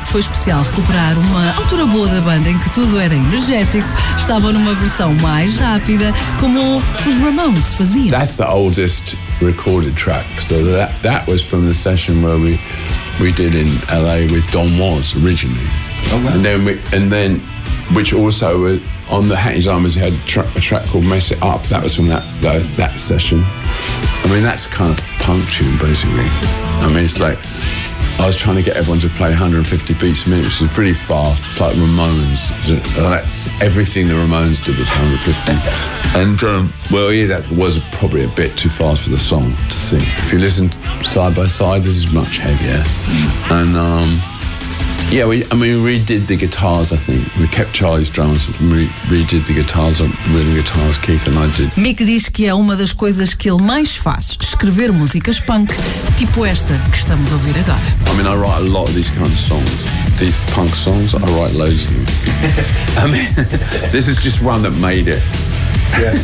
Mick foi especial recuperar uma altura boa da banda em que tudo era energético, estavam numa versão mais rápida, como os Ramones faziam. That's the oldest recorded track, so that was from the session where we did in LA with Don Was originally. Oh, wow. And then which also on the Hackney Diamonds had a track called Mess It Up. That was from that session. I mean, that's kind of punk tune basically. I mean, it's like I was trying to get everyone to play 150 beats a minute, which is pretty fast. It's like Ramones. That's everything the Ramones did was 150. And well, yeah, that was probably a bit too fast for the song to sing. If you listen side by side, this is much heavier. And yeah, we redid the guitars, I think. We kept Charlie's drums, we redid the guitars, rhythm guitars, Keith and I did. Mick diz que é uma das coisas que ele mais faz, escrever músicas punk, tipo esta que estamos a ouvir agora. I mean, I write a lot of these kind of songs. These punk songs, I write loads of them. I mean, this is just one that made it. Yeah.